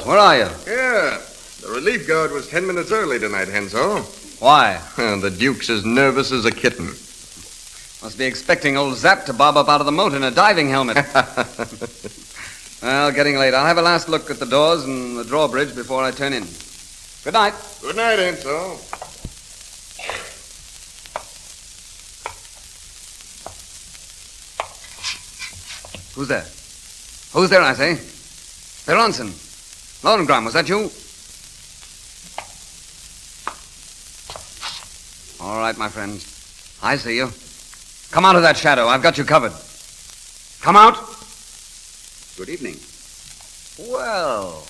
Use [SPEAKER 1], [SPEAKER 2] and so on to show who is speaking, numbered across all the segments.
[SPEAKER 1] Walt, where are you?
[SPEAKER 2] Yeah. The relief guard was 10 minutes early tonight, Henzo.
[SPEAKER 1] Why?
[SPEAKER 2] The Duke's as nervous as a kitten.
[SPEAKER 1] Must be expecting old Zap to bob up out of the moat in a diving helmet. Well, getting late. I'll have a last look at the doors and the drawbridge before I turn in. Good night.
[SPEAKER 2] Good night, Henzo.
[SPEAKER 1] Who's there? Who's there, I say? Beronson. Lohengrin, was that you? All right, my friend. I see you. Come out of that shadow. I've got you covered. Come out.
[SPEAKER 3] Good evening.
[SPEAKER 1] Well,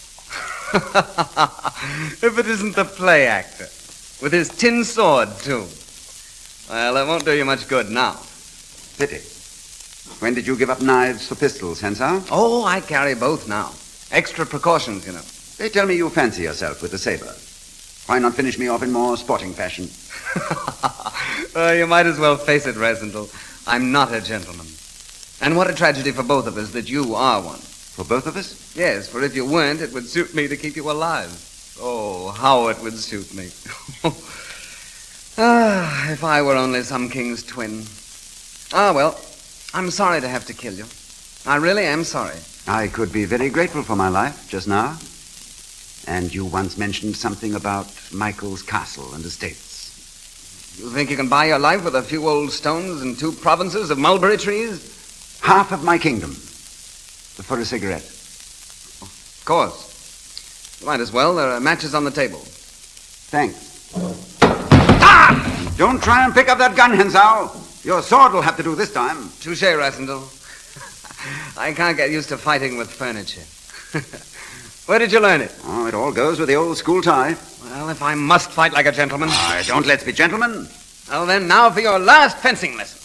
[SPEAKER 1] if it isn't the play actor, with his tin sword, too. Well, it won't do you much good now.
[SPEAKER 3] Pity. When did you give up knives for pistols, Hensau?
[SPEAKER 1] Oh, I carry both now. Extra precautions, you know.
[SPEAKER 3] They tell me you fancy yourself with the saber. Why not finish me off in more sporting fashion?
[SPEAKER 1] You might as well face it, Resendel. I'm not a gentleman. And what a tragedy for both of us that you are one.
[SPEAKER 3] For both of us?
[SPEAKER 1] Yes, for if you weren't, it would suit me to keep you alive. Oh, how it would suit me. If I were only some king's twin. Well, I'm sorry to have to kill you. I really am sorry.
[SPEAKER 3] I could be very grateful for my life just now. And you once mentioned something about Michael's castle and estates.
[SPEAKER 1] You think you can buy your life with a few old stones and 2 provinces of mulberry trees?
[SPEAKER 3] Half of my kingdom. For a cigarette.
[SPEAKER 1] Of course. You might as well. There are matches on the table.
[SPEAKER 3] Thanks. Ah! Don't try and pick up that gun, Hensau. Your sword will have to do this time.
[SPEAKER 1] Touche, Rassendyll. I can't get used to fighting with furniture. Where did you learn it?
[SPEAKER 3] Oh, it all goes with the old school tie.
[SPEAKER 1] Well, if I must fight like a gentleman...
[SPEAKER 3] Don't let's be gentlemen.
[SPEAKER 1] Well, then, now for your last fencing lesson.